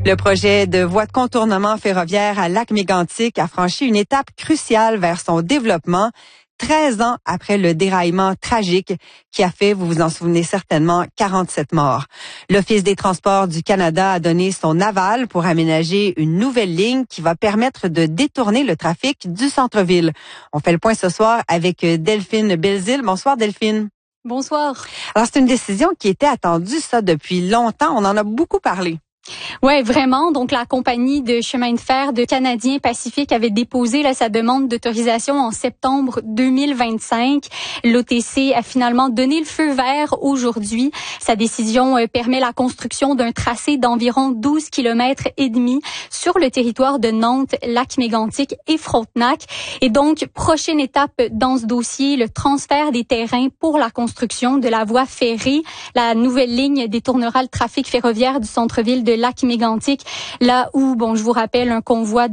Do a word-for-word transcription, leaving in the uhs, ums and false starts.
Le projet de voie de contournement ferroviaire à Lac-Mégantic a franchi une étape cruciale vers son développement, treize ans après le déraillement tragique qui a fait, vous vous en souvenez certainement, quarante-sept morts. L'Office des transports du Canada a donné son aval pour aménager une nouvelle ligne qui va permettre de détourner le trafic du centre-ville. On fait le point ce soir avec Delphine Belzile. Bonsoir Delphine. Bonsoir. Alors c'est une décision qui était attendue ça depuis longtemps. On en a beaucoup parlé. Ouais, vraiment. Donc, la compagnie de chemin de fer de Canadien Pacifique avait déposé là, sa demande d'autorisation en septembre deux mille vingt-cinq. L'O T C a finalement donné le feu vert aujourd'hui. Sa décision euh, permet la construction d'un tracé d'environ douze kilomètres et demi sur le territoire de Nantes, Lac-Mégantic et Frontenac. Et donc, prochaine étape dans ce dossier, le transfert des terrains pour la construction de la voie ferrée. La nouvelle ligne détournera le trafic ferroviaire du centre-ville de Lac-Mégantic, là où, bon, je vous rappelle, un convoi